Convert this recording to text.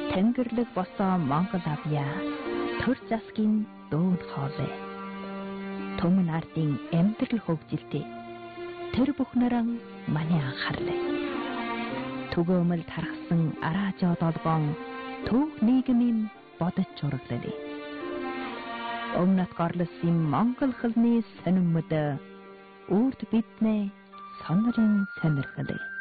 Тэнгэрлэг босоо Монгол авья төр засгийн дүүн хоолой. Түмэн ардын амьдрал хөгжилтэй. Тэр бүхнэрэн маний анхаарлаа. Түгөөмөл тархсан араажоо долгоон төв нийгмийн бодож ураглалаа. Өмнөд горлосын Монгол хэлний сонирмод үрд биднээ сонирын сонирхлаа.